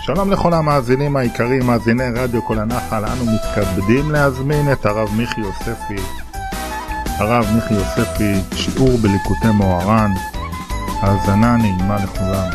שלום לכל המאזינים היקרים, מאזיני רדיו כל הנחל. אנו מתכבדים להזמין את הרב מיכי יוספי. הרב מיכי יוספי, שיעור בליקוטי מוהר"ן. האזנה נעימה לכולם.